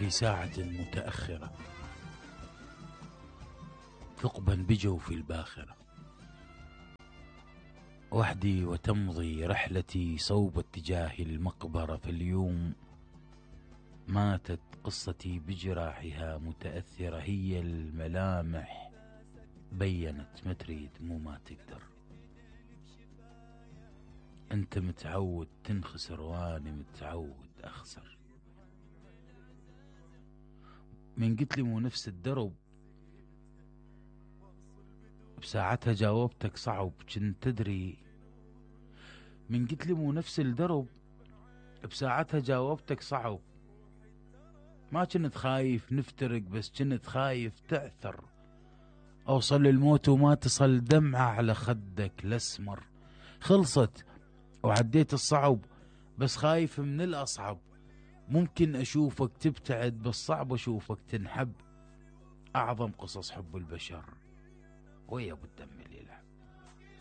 في ساعة متأخرة ثقبا بجوفي الباخرة، وحدي وتمضي رحلتي صوب اتجاه المقبرة. فاليوم ماتت قصتي بجراحها متأثرة، هي الملامح بينت ما تريد مو ما تقدر. انت متعود تنخسر وانا متعود اخسر. من قلت لي مو نفس الدرب بساعتها جاوبتك صعب، كنت تدري. من قلت لي مو نفس الدرب بساعتها جاوبتك صعب. ما كنت خايف نفترق، بس كنت خايف تعثر. اوصل للموت وما تصل دمعة على خدك الاسمر. خلصت وعديت الصعب، بس خايف من الاصعب. ممكن اشوفك تبتعد، بس صعب اشوفك تنحب. اعظم قصص حب البشر ويا ابو الدم اللي يلعب.